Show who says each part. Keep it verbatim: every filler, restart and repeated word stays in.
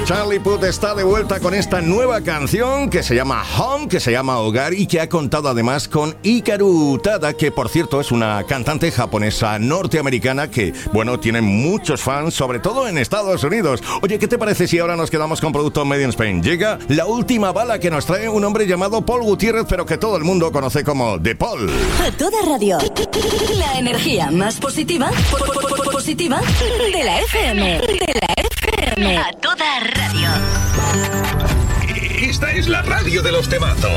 Speaker 1: Charlie Puth está de vuelta con esta nueva canción que se llama Home, que se llama Hogar y que ha contado además con Hikaru Utada, que por cierto es una cantante japonesa norteamericana que, bueno, tiene muchos fans, sobre todo en Estados Unidos. Oye, ¿qué te parece si ahora nos quedamos con producto Made in Spain? Llega la última bala que nos trae un hombre llamado Paul Gutiérrez, pero que todo el mundo conoce como The Paul.
Speaker 2: A toda radio, la energía más positiva, positiva de la F M, de la F M. A toda radio.
Speaker 3: Esta es la radio de los temazos.